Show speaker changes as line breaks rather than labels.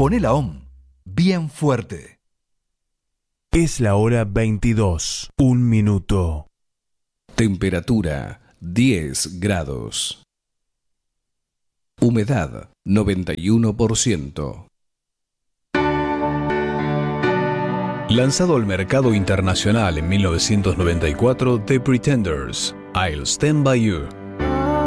Poné la OM bien fuerte.
Es la hora 22, 1 minuto.
Temperatura 10 grados. Humedad 91%.
Lanzado al mercado internacional en 1994, The Pretenders, I'll Stand By You.